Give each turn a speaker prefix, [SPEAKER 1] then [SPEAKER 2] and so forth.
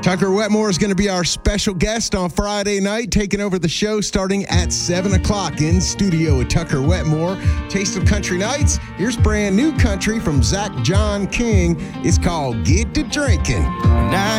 [SPEAKER 1] Tucker Wetmore is going to be our special guest on Friday night, taking over the show starting at 7 o'clock in studio with Tucker Wetmore. Taste of Country Nights. Here's brand new country from Zach John King. It's called Get to Drinking.